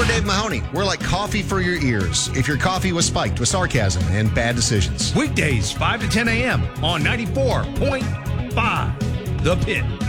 Dave Mahoney. We're like coffee for your ears. If your coffee was spiked with sarcasm and bad decisions. Weekdays, 5 to 10 a.m. on 94.5 The Pit.